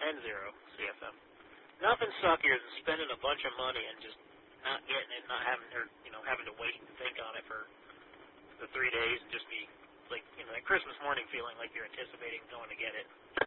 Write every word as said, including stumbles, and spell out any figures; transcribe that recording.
and zero C F M. Nothing suckier than spending a bunch of money and just not getting it, not having, or you know, having to wait and think on it for the three days and just be like, you know, that Christmas morning feeling like you're anticipating going to get it.